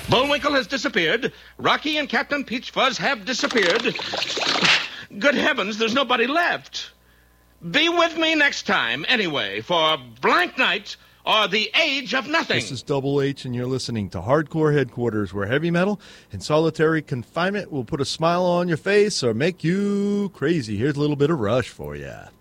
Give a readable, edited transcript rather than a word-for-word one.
Bullwinkle has disappeared. Rocky and Captain Peach Fuzz have disappeared. Good heavens, there's nobody left. Be with me next time, anyway, for Blank Night or the Age of Nothing. This is Double H, and you're listening to Hardcore Headquarters, where heavy metal and solitary confinement will put a smile on your face or make you crazy. Here's a little bit of Rush for you.